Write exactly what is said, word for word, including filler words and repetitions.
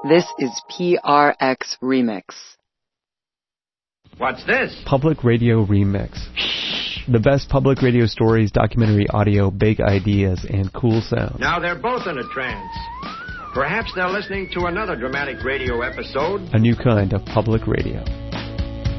This is P R X Remix. What's this? Public Radio Remix. The best public radio stories, documentary audio, big ideas, and cool sounds. Now they're both in a trance. Perhaps they're listening to another dramatic radio episode. A new kind of public radio.